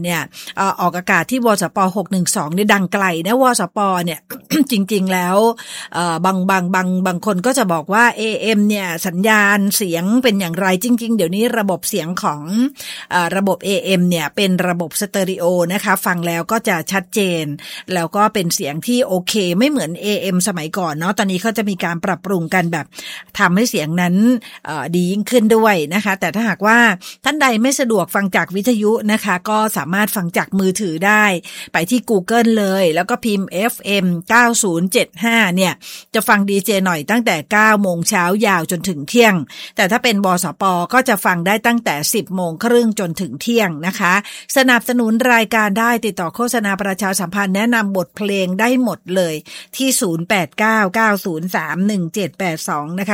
เนี่ยออกอากาศที่วสป612เนี่ยดังไกลนะวสปเนี่ย จริงๆแล้วบางคนก็จะบอกว่า AM เนี่ยสัญญาณเสียงเป็นอย่างไรจริงๆเดี๋ยวนี้ระบบเสียงของระบบ AM เนี่ยเป็นระบบสเตอริโอนะคะฟังแล้วก็จะชัดเจนแล้วก็เป็นเสียงที่โอเคไม่เหมือน AM สมัยก่อนเนาะตอนนี้เขาจะมีการปรับปรุงกันแบบทำให้เสียงนั้นดียิ่งขึ้นด้วยนะคะแต่ถ้าหากว่าท่านใดไม่สะดวกฟังจากวิทยุนะคะก็สามารถฟังจากมือถือได้ไปที่ Google เลยแล้วก็พิมพ์ FM 9075เนี่ยจะฟังดีเจหน่อยตั้งแต่ 9 โมงเช้ายาวจนถึงเที่ยงแต่ถ้าเป็นบสปก็จะฟังได้ตั้งแต่ 10 โมงครึ่งจนถึงเที่ยงนะคะสนับสนุนรายการได้ติดต่อโฆษณาประชาสัมพันธ์แนะนำบทเพลงได้หมดเลยที่0899031782นะคะ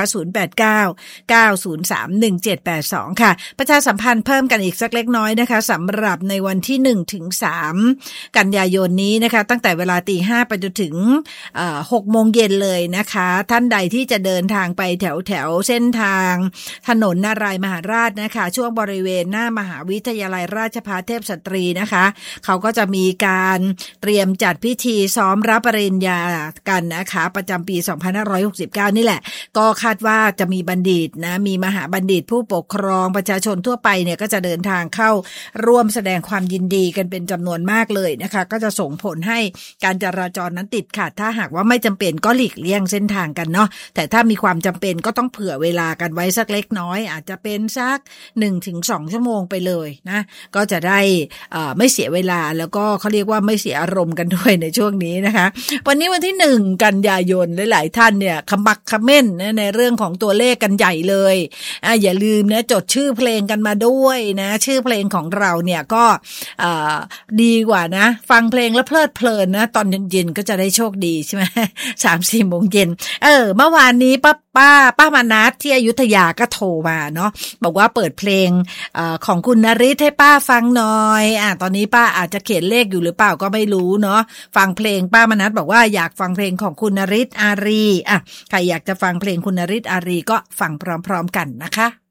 0899031782ค่ะประชาสัมพันธ์เพิ่มกันอีกสักเล็กน้อยนะคะสำหรับในวันที่1ถึง3กันยายนนี้นะคะตั้งแต่เวลา 5:00 นไปจนถึง6 โมงเย็นเลยนะคะท่านใดที่จะเดินทางไปแถวเส้นทางถนนนารายมหาราชนะคะช่วงบริเวณหน้ามหาวิทยาลัยราชภัฏเทพสตรีนะคะเขาก็จะมีการเตรียมจัดพิธีซ้อมรับปริญญากันนะคะประจำปี2569นี่แหละก็คาดว่าจะมีบัณฑิตนะมีมหาบัณฑิตผู้ปกครองประชาชนทั่วไปเนี่ยก็จะเดินทางเข้าร่วมแสดงความยินดีกันเป็นจำนวนมากเลยนะคะก็จะส่งผลให้การจราจรนั้นติดขัดถ้าหากว่าไม่จำเป็นก็หลีกเลี่ยงเส้นทางกันเนาะแต่ถ้ามีความจำเป็นก็ต้องเผื่อเวลากันไว้สักเล็กน้อยอาจจะเป็นสัก 1-2 ชั่วโมงไปเลยนะก็จะได้ไม่เสียเวลาแล้วก็เขาเรียกว่าไม่เสียอารมณ์กันด้วยในช่วงนี้นะคะวันนี้วันที่1กันยายนหลายๆท่านเนี่ยขมักเขม้นนะในเรื่องของตัวเลขกันใหญ่เลยอย่าลืมนะจดชื่อเพลงกันมาด้วยนะชื่อเพลงของเราเนี่ยก็ดีกว่านะฟังเพลงแล้วเพลิดเพลินนะตอนเย็นๆก็จะได้โชคดีใช่ไหม 3-4 โมงเย็นเมื่อวานนี้ป้ามานัทที่อยุธยาก็โทรมาเนาะบอกว่าเปิดเพลงของคุณนฤทธิ์ให้ป้าฟังหน่อยตอนนี้ป้าอาจจะเขียนเลขอยู่หรือเปล่าก็ไม่รู้เนาะฟังเพลงป้ามานัทบอกว่าอยากฟังเพลงของคุณนฤทธิ์อารีใครอยากจะฟังเพลงคุณนฤทธิ์อารีก็ฟังพร้อมๆกันนะคะ